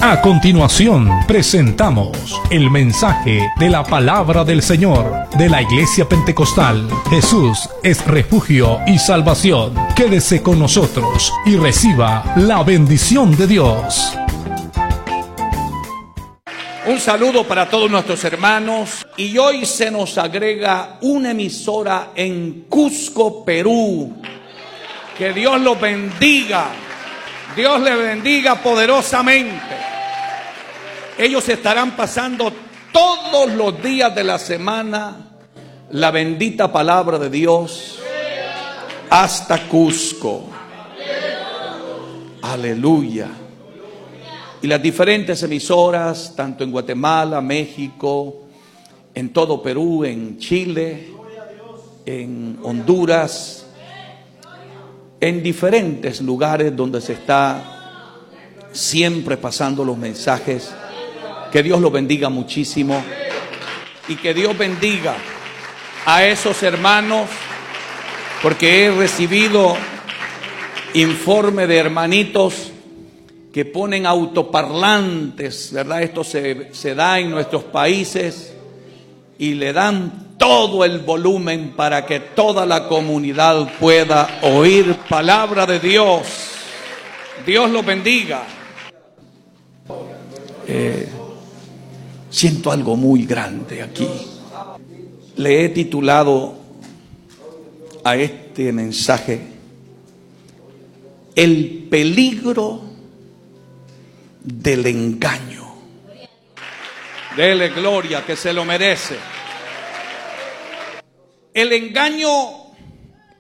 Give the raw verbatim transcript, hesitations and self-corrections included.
A continuación, presentamos el mensaje de la palabra del Señor de la Iglesia Pentecostal. Jesús es refugio y salvación. Quédese con nosotros y reciba la bendición de Dios. Un saludo para todos nuestros hermanos. Y hoy se nos agrega una emisora en Cusco, Perú. Que Dios los bendiga. Dios les bendiga poderosamente. Ellos estarán pasando todos los días de la semana la bendita palabra de Dios hasta Cusco. Aleluya. Y las diferentes emisoras, tanto en Guatemala, México, en todo Perú, en Chile, en Honduras, en diferentes lugares donde se está siempre pasando los mensajes. Que Dios los bendiga muchísimo y que Dios bendiga a esos hermanos, porque he recibido informe de hermanitos que ponen autoparlantes, ¿verdad? Esto se, se da en nuestros países y le dan todo el volumen para que toda la comunidad pueda oír palabra de Dios. Dios los bendiga. Eh, siento algo muy grande aquí. Le he titulado a este mensaje El peligro del engaño. Dele gloria, que se lo merece. El engaño